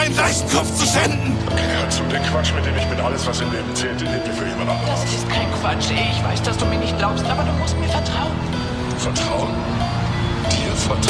meinen reichen Kopf zu schänden. Hör zu, den Quatsch, mit dem ich bin, alles was im Leben zählt, den nehmen wir für jemand anderes. Das ist kein Quatsch. Ich weiß, dass du mir nicht glaubst, aber du musst mir vertrauen.